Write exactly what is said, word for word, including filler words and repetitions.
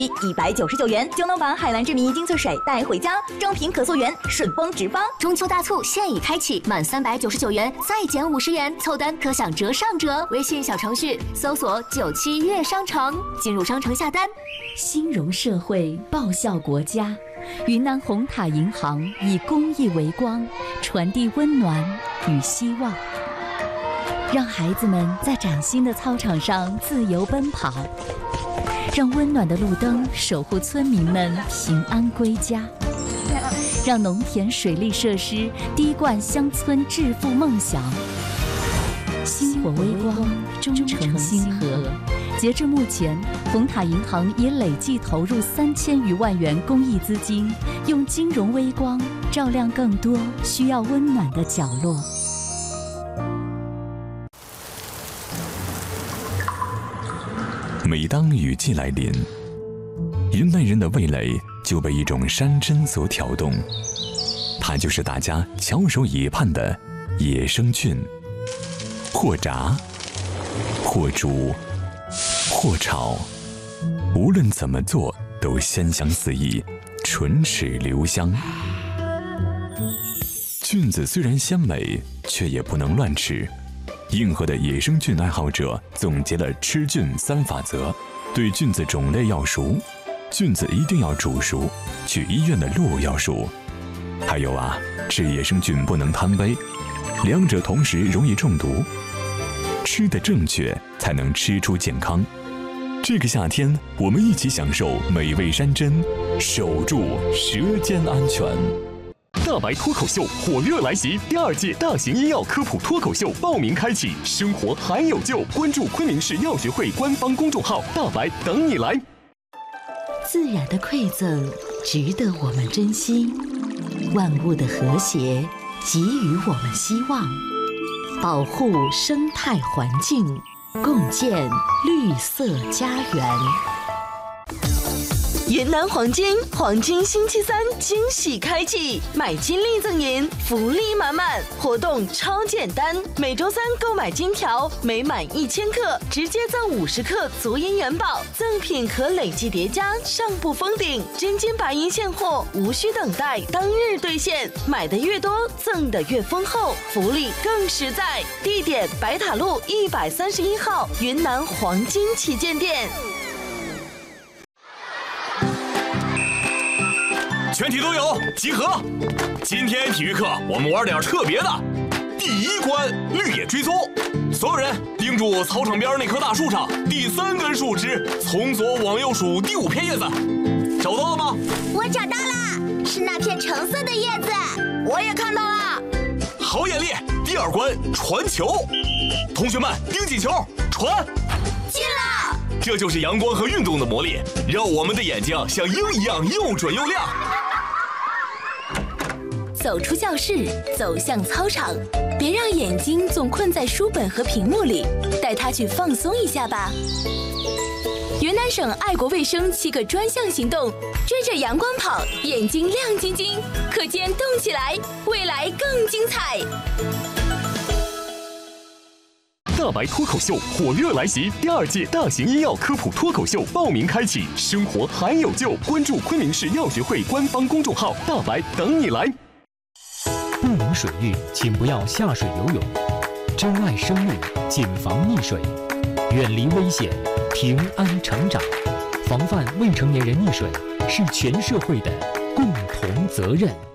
一百九十九元就能把海蓝之谜精粹水带回家，正品可溯源，顺丰直发。 中秋大促现已开启，满三百九十九元再减五十元，凑单可享折上折。微信小程序搜索“九七悦商城”，进入商城下单。 兴荣社会，报效国家。云南红塔银行以公益为光，传递温暖与希望，让孩子们在崭新的操场上自由奔跑。让温暖的路灯守护村民们平安归家，让农田水利设施滴灌乡村致富梦想。星火微光，忠诚星河。截至目前，红塔银行已累计投入三千余万元公益资金，用金融微光照亮更多需要温暖的角落。 每当雨季来临，云南人的味蕾就被一种山珍所挑动，它就是大家翘首以盼的野生菌。或炸，或煮，或炒，无论怎么做都鲜香四溢，唇齿留香。菌子虽然鲜美，却也不能乱吃。硬核的野生菌爱好者总结了吃菌三法则：对菌子种类要熟，菌子一定要煮熟，去医院的路要熟。还有啊，吃野生菌不能贪杯，两者同时容易中毒。吃得正确，才能吃出健康。这个夏天，我们一起享受美味山珍，守住舌尖安全。 大白脱口秀火热来袭，第二届大型医药科普脱口秀报名开启，生活还有救，关注昆明市药学会官方公众号，大白等你来。 自然的馈赠值得我们珍惜，万物的和谐给予我们希望，保护生态环境，共建绿色家园。 云南黄金黄金星期三惊喜开启，买金粒赠银，福利满满，活动超简单。每周三购买金条，每满一千克直接赠五十克足银元宝，赠品可累计叠加，上不封顶。真金白银现货，无需等待，当日兑现。买的越多，赠的越丰厚，福利更实在。地点：白塔路一百三十一号云南黄金旗舰店。 全体都有集合！今天体育课我们玩点特别的。第一关绿野追踪，所有人盯住操场边那棵大树上第三根树枝，从左往右数第五片叶子，找到了吗？ 我找到了，是那片橙色的叶子。 我也看到了。 好眼力！第二关传球，同学们盯紧球，传。 进了！ 这就是阳光和运动的魔力，让我们的眼睛像鹰一样又准又亮。 走出教室，走向操场，别让眼睛总困在书本和屏幕里，带它去放松一下吧。云南省爱国卫生七个专项行动，追着阳光跑，眼睛亮晶晶，课间动起来，未来更精彩。 大白脱口秀火热来袭，第二届大型医药科普脱口秀报名开启，生活还有救，关注昆明市药学会官方公众号，大白等你来。 不明水域，请不要下水游泳。珍爱生命，谨防溺水，远离危险，平安成长。防范未成年人溺水是全社会的共同责任。